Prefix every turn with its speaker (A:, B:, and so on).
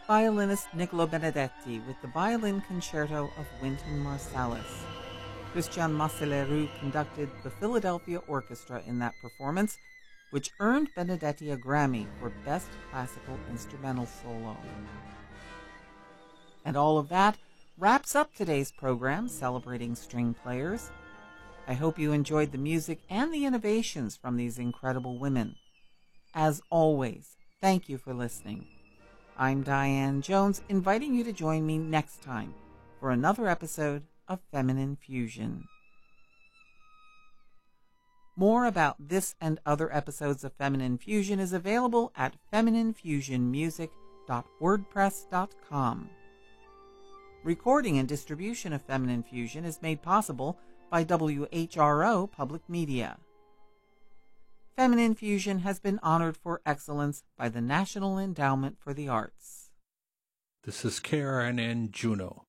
A: violinist Niccolo Benedetti with the Violin Concerto of Wynton Marsalis. Christian Maceleru conducted the Philadelphia Orchestra in that performance, which earned Benedetti a Grammy for Best Classical Instrumental Solo. And all of that wraps up today's program celebrating string players. I hope you enjoyed the music and the innovations from these incredible women. As always, thank you for listening. I'm Diane Jones, inviting you to join me next time for another episode of Feminine Fusion. More about this and other episodes of Feminine Fusion is available at femininefusionmusic.wordpress.com. Recording and distribution of Feminine Fusion is made possible by WHRO Public Media. Feminine Fusion has been honored for excellence by the National Endowment for the Arts.
B: This is KRNN Juneau.